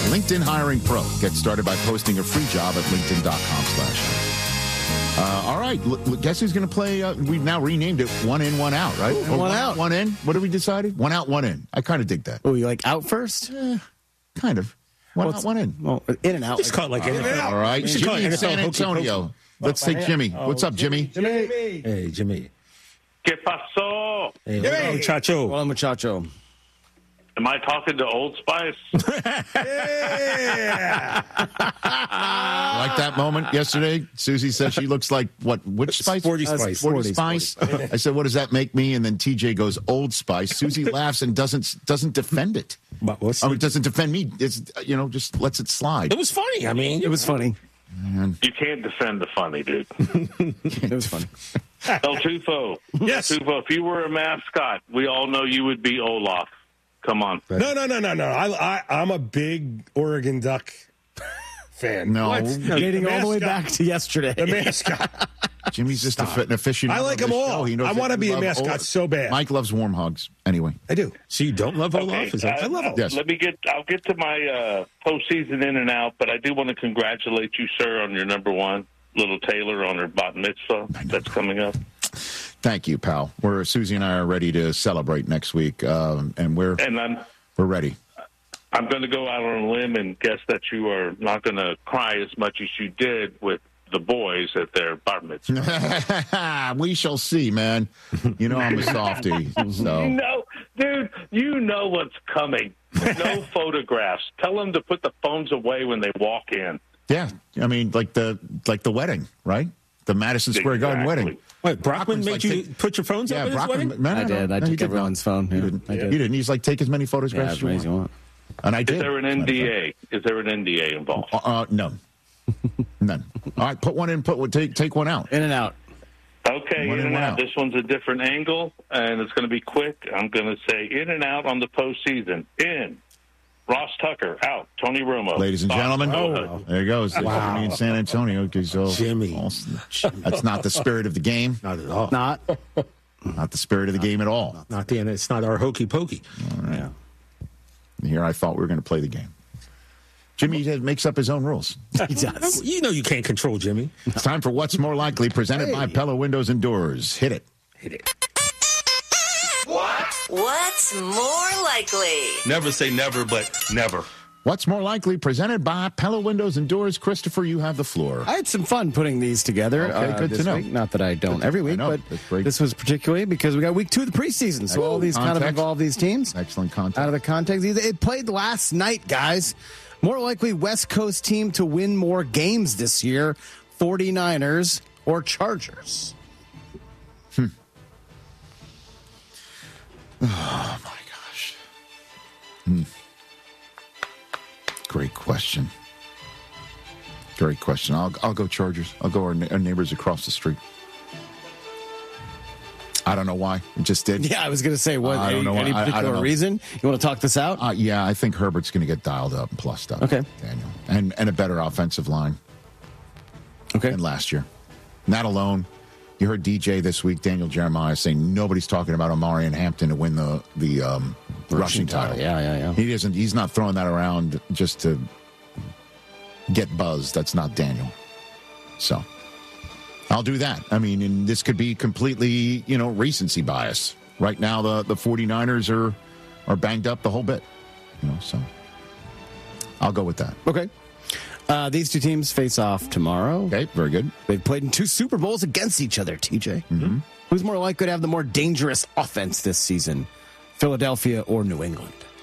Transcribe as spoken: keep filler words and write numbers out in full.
LinkedIn Hiring Pro. Get started by posting a free job at linkedin.com slash. Uh, all right. L- l- guess who's going to play? Uh, we've now renamed it One In, One Out, right? Ooh, one out. One in. What have we decided? One out, one in. I kind of dig that. Oh, you like out first? Eh, kind of. One Well, out, one in. Well, in and out. Just call it like N F L. All right. We should call Jimmy it in N F L San hokey Antonio. pokey. Let's take Jimmy. What's up, Jimmy? Jimmy. Hey, Jimmy. ¿Qué pasó? Hey, Jimmy. hello, Chacho. Well, muchacho. Am I talking to Old Spice? Yeah. Like that moment yesterday, Susie said she looks like what? Which spice? Sporty Uh, Spice. Sporty Sporty Spice. I said, "What does that make me?" And then T J goes, "Old Spice." Susie laughs and doesn't doesn't defend it. But what's I mean, doesn't defend me. It's you know just lets it slide. It was funny. I mean, It was funny. You can't defend the funny, dude. It was funny. El Tufo. Yes. Tufo, if you were a mascot, we all know you would be Olaf. Come on. No, no, no, no, no. I, I, I'm a big Oregon Duck fan. No. What? Dating all the way mascot. back to yesterday. The mascot. Jimmy's just a, an aficionado. I like of them this all. show. He knows I that wanna you be a love mascot Olaf. so bad. Mike loves warm hugs. Anyway, I do. so you don't love Olaf? Okay, Is that, uh, I love them. Yes. Let me get. I'll get to my uh, postseason in and out, but I do want to congratulate you, sir, on your number one, little Taylor, on her bat mitzvah that's coming up. thank you, pal. We're Susie and I are ready to celebrate next week, um, and we're And I'm we're ready. I'm going to go out on a limb and guess that you are not going to cry as much as you did with the boys at their bar mitzvah. We shall see, man. You know I'm a softie, so. You know, dude, you know what's coming. No photographs. Tell them to put the phones away when they walk in. Yeah, I mean, like the like the wedding, right? The Madison Square Garden Exactly. wedding. Wait, Brockman Brockman's made like, you take- put your phones Yeah, up at his Brockman. wedding? No, no, I did. no, I no, took you did everyone's not. phone. You Yeah, didn't. I did. You didn't. He's like, take as many Yeah, photographs as as you many as you want. want. And I Is did. there an N D A? Is there an N D A involved? Uh, uh, no. None. All right, put one in. Put one. Take take one out. In and out. Okay, One in in, and one out. out. This one's a different angle, and it's going to be quick. I'm going to say in and out on the postseason. In. Ross Tucker, out. Tony Romo. Ladies and Bob, gentlemen, oh, there he goes. Wow. Jimmy in San Antonio. Okay, so Jimmy. That's not the spirit of the game. Not at all. Not. Not the spirit of the game at all. Not the end. It's not our hokey pokey. Yeah. Here, I thought we were going to play the game. Jimmy just makes up his own rules. He does. You know you can't control Jimmy. It's time for What's More Likely, presented by Pella Windows and Doors. Hit it. Hit it. What's more likely? Never say never, but never. What's More Likely, presented by Pella Windows and Doors. Christopher, you have the floor. I had some fun putting these together. Okay, uh, good to this know. week. Not that I don't every week, know. but That's great. this was particularly because we got week two of the preseason. So all these kind of Context. involve these teams. Excellent content. Out of the context. It played last night, guys. More likely West Coast team to win more games this year, 49ers or Chargers? Oh, my gosh. Hmm. Great question. Great question. I'll, I'll go Chargers. I'll go our, ne- our neighbors across the street. I don't know why. It just did. Yeah, I was going to say, what? I don't any, know. any I- I don't particular know. reason? You want to talk this out? Uh, yeah, I think Herbert's going to get dialed up and plussed up. Okay. Daniel. And, and a better offensive line Okay. than last year. Not alone. You heard D J this week, Daniel Jeremiah, saying nobody's talking about Omari and Hampton to win the the um, rushing title. Yeah, yeah, yeah. He doesn't. He's not throwing that around just to get buzz. That's not Daniel. So I'll do that. I mean, and this could be completely, you know, recency bias. Right now, the the 49ers are are banged up the whole bit. You know, so I'll go with that. Okay. Uh, these two teams face off tomorrow. Okay, very good. They've played in two Super Bowls against each other, T J. Mm-hmm. Who's more likely to have the more dangerous offense this season, Philadelphia or New England?